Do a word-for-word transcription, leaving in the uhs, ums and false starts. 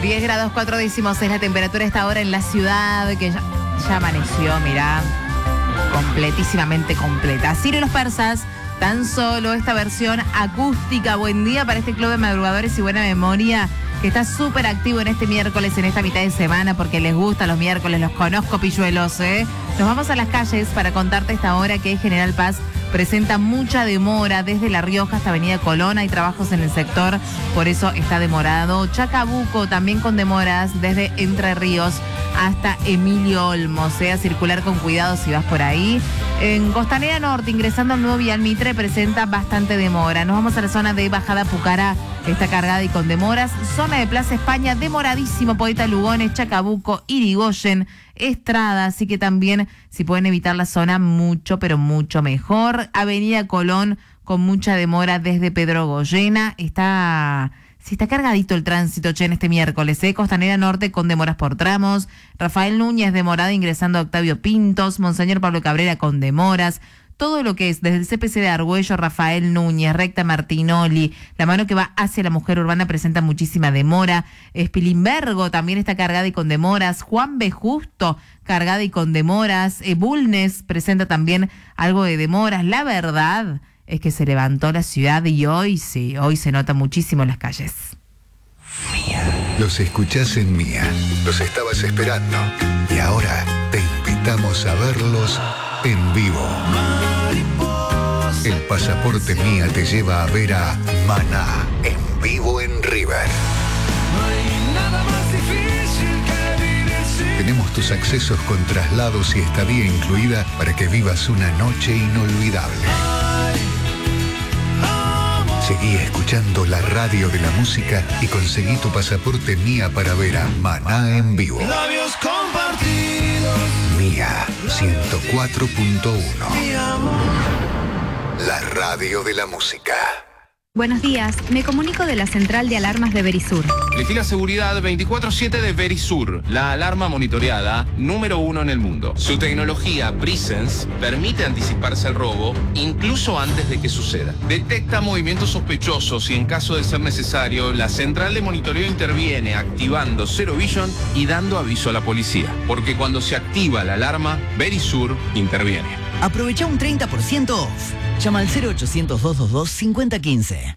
diez grados cuatro décimos es la temperatura a esta hora en la ciudad, que ya, ya amaneció, mirá, completísimamente completa. Ciro y los Persas, tan solo esta versión acústica. Buen día para este club de madrugadores y buena memoria, que está súper activo en este miércoles, en esta mitad de semana, porque les gustan los miércoles, los conozco, pilluelos, ¿eh? Nos vamos a las calles para contarte esta hora que General Paz presenta mucha demora desde La Rioja hasta Avenida Colón. Hay trabajos en el sector, por eso está demorado. Chacabuco también con demoras desde Entre Ríos hasta Emilio Olmos, o sea, circular con cuidado si vas por ahí. En Costanera Norte, ingresando al nuevo Vial Mitre, presenta bastante demora. Nos vamos a la zona de Bajada Pucará, está cargada y con demoras. Zona de Plaza España, demoradísimo, Poeta Lugones, Chacabuco, Irigoyen, Estrada, así que también, si pueden evitar la zona, mucho, pero mucho mejor. Avenida Colón, con mucha demora desde Pedro Goyena, está... Sí, está cargadito el tránsito, che, en este miércoles, ¿eh? Costanera Norte con demoras por tramos. Rafael Núñez demorada ingresando a Octavio Pintos. Monseñor Pablo Cabrera con demoras. Todo lo que es desde el C P C de Argüello, Rafael Núñez, recta Martinoli, la mano que va hacia la mujer urbana presenta muchísima demora. Spilimbergo también está cargada y con demoras. Juan B. Justo cargada y con demoras. Eh, Bulnes presenta también algo de demoras. La verdad es que se levantó la ciudad y hoy sí, hoy se nota muchísimo en las calles. Mía. Los escuchás en Mía. Los estabas esperando. Y ahora te invitamos a verlos en vivo. El pasaporte Mía te lleva a ver a Maná en vivo en River. Tenemos tus accesos con traslados y estadía incluida para que vivas una noche inolvidable. Seguí escuchando la radio de la música y conseguí tu pasaporte Mía para ver a Maná en vivo. Labios compartidos. Mía ciento cuatro punto uno. La radio de la música. Buenos días, me comunico de la central de alarmas de Verisur. Elegí la seguridad veinticuatro siete de Verisur, la alarma monitoreada número uno en el mundo. Su tecnología Presence permite anticiparse al robo incluso antes de que suceda. Detecta movimientos sospechosos y en caso de ser necesario, la central de monitoreo interviene activando Zero Vision y dando aviso a la policía. Porque cuando se activa la alarma, Verisur interviene. Aprovecha un treinta por ciento off. Llama al cero ochocientos, doscientos veintidós, cincuenta quince.